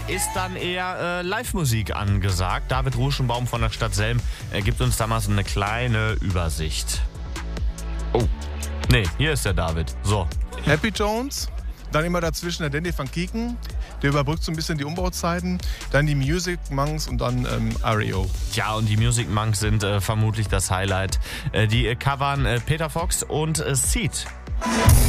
ist dann eher Live-Musik angesagt. David Ruschenbaum von der Stadt Selm gibt uns da mal so eine kleine Übersicht. Oh, nee, hier ist der David. So. Happy Jones, dann immer dazwischen der Danny van Kieken, der überbrückt so ein bisschen die Umbauzeiten, dann die Music Monks und dann REO. Tja, und die Music Monks sind vermutlich das Highlight. Die covern Peter Fox und Seed.